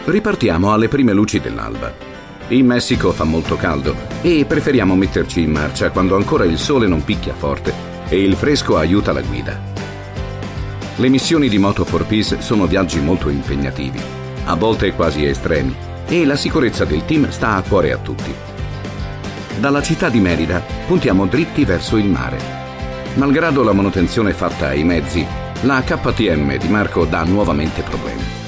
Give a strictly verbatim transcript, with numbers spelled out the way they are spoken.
Ripartiamo alle prime luci dell'alba. In Messico fa molto caldo e preferiamo metterci in marcia quando ancora il sole non picchia forte e il fresco aiuta la guida. Le missioni di Moto for Peace sono viaggi molto impegnativi, a volte quasi estremi, e la sicurezza del team sta a cuore a tutti. Dalla città di Merida puntiamo dritti verso il mare. Malgrado la manutenzione fatta ai mezzi, la K T M di Marco dà nuovamente problemi.